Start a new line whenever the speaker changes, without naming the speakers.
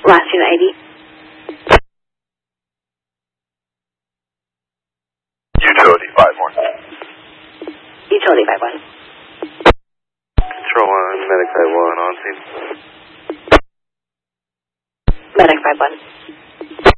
Last unit ID.
Utility 5-1.
Utility 5-1.
Control 1, Medic 5-1 on scene.
Medic 5-1.